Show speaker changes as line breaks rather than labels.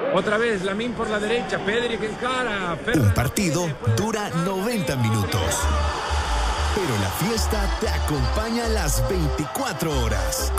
Otra vez, Lamine por la derecha, Pedri que encara.
Un partido dura 90 minutos. Pero la fiesta te acompaña las 24 horas.